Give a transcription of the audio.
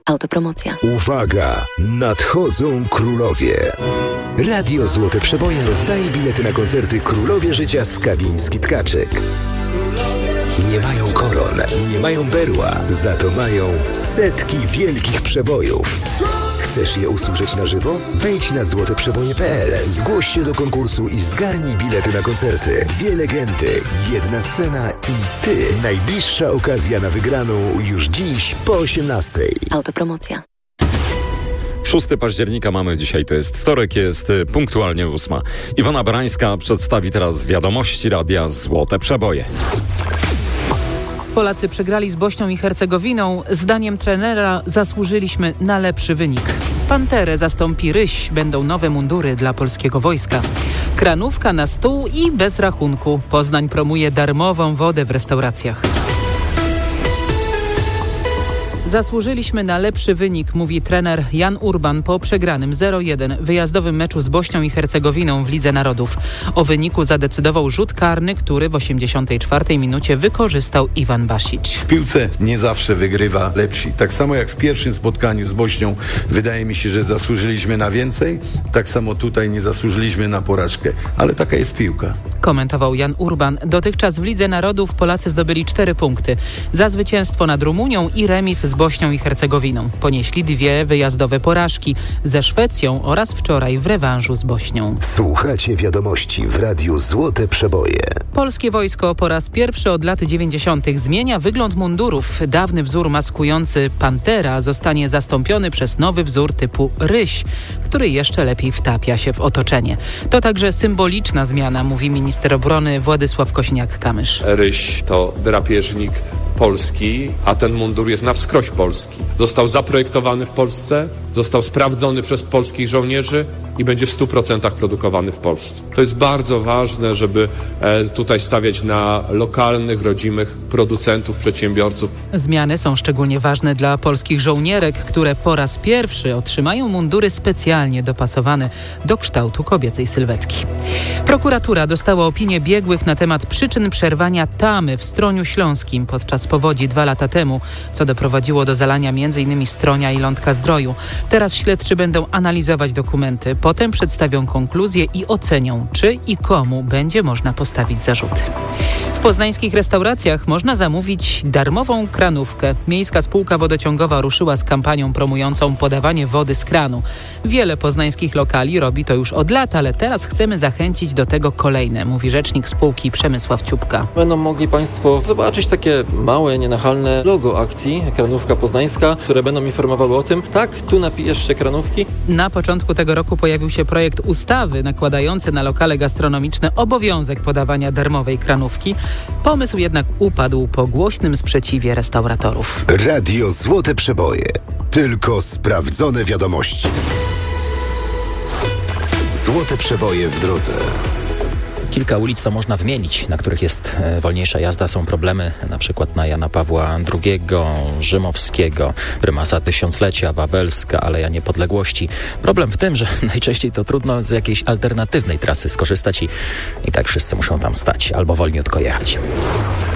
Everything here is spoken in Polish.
Autopromocja. Uwaga! Nadchodzą królowie. Radio Złote Przeboje rozdaje bilety na koncerty Królowie Życia Skawiński-Tkaczyk. Nie mają koron, nie mają berła, za to mają setki wielkich przebojów. Chcesz je usłyszeć na żywo? Wejdź na złoteprzeboje.pl, zgłoś się do konkursu i zgarnij bilety na koncerty. 2 legendy, 1 scena i ty. Najbliższa okazja na wygraną już dziś po 18:00. Autopromocja. 6 października mamy dzisiaj, to jest wtorek, jest punktualnie 8. Iwona Barańska przedstawi teraz wiadomości Radia Złote Przeboje. Polacy przegrali z Bośnią i Hercegowiną. Zdaniem trenera zasłużyliśmy na lepszy wynik. Panterę zastąpi Ryś. Będą nowe mundury dla polskiego wojska. Kranówka na stół i bez rachunku. Poznań promuje darmową wodę w restauracjach. Zasłużyliśmy na lepszy wynik, mówi trener Jan Urban po przegranym 0-1 wyjazdowym meczu z Bośnią i Hercegowiną w Lidze Narodów. O wyniku zadecydował rzut karny, który w 84 minucie wykorzystał Iwan Basić. W piłce nie zawsze wygrywa lepsi. Tak samo jak w pierwszym spotkaniu z Bośnią wydaje mi się, że zasłużyliśmy na więcej, tak samo tutaj nie zasłużyliśmy na porażkę. Ale taka jest piłka. Komentował Jan Urban. Dotychczas w Lidze Narodów Polacy zdobyli 4 punkty. Za zwycięstwo nad Rumunią i remis z Bośnią i Hercegowiną. Ponieśli 2 wyjazdowe porażki ze Szwecją oraz wczoraj w rewanżu z Bośnią. Słuchacie wiadomości w Radiu Złote Przeboje. Polskie wojsko po raz pierwszy od lat 90. zmienia wygląd mundurów. Dawny wzór maskujący Pantera zostanie zastąpiony przez nowy wzór typu Ryś, który jeszcze lepiej wtapia się w otoczenie. To także symboliczna zmiana, mówi minister obrony Władysław Kosiniak-Kamysz. Ryś to drapieżnik polski, a ten mundur jest na wskroś polski. Został zaprojektowany w Polsce, został sprawdzony przez polskich żołnierzy i będzie w 100% produkowany w Polsce. To jest bardzo ważne, żeby tutaj stawiać na lokalnych, rodzimych producentów, przedsiębiorców. Zmiany są szczególnie ważne dla polskich żołnierek, które po raz pierwszy otrzymają mundury specjalnie dopasowane do kształtu kobiecej sylwetki. Prokuratura dostała opinię biegłych na temat przyczyn przerwania tamy w Stroniu Śląskim podczas powodzi 2 lata temu, co doprowadziło do zalania m.in. Stronia i Lądka Zdroju. Teraz śledczy będą analizować dokumenty, potem przedstawią konkluzje i ocenią, czy i komu będzie można postawić zarzuty. W poznańskich restauracjach można zamówić darmową kranówkę. Miejska Spółka Wodociągowa ruszyła z kampanią promującą podawanie wody z kranu. Wiele poznańskich lokali robi to już od lat, ale teraz chcemy zachęcić do tego kolejne, mówi rzecznik spółki Przemysław Ciupka. Będą mogli Państwo zobaczyć takie małe, nienachalne logo akcji Kranówka Poznańska, które będą informowały o tym, tak, tu napijesz się kranówki. Na początku tego roku pojawił się projekt ustawy nakładający na lokale gastronomiczne obowiązek podawania darmowej kranówki. Pomysł jednak upadł po głośnym sprzeciwie restauratorów. Radio Złote Przeboje. Tylko sprawdzone wiadomości. Złote Przeboje w drodze. Kilka ulic to można wymienić, na których jest wolniejsza jazda. Są problemy na przykład na Jana Pawła II, Rzymowskiego, Prymasa Tysiąclecia, Wawelska, Aleja Niepodległości. Problem w tym, że najczęściej to trudno z jakiejś alternatywnej trasy skorzystać i tak wszyscy muszą tam stać albo wolniutko jechać.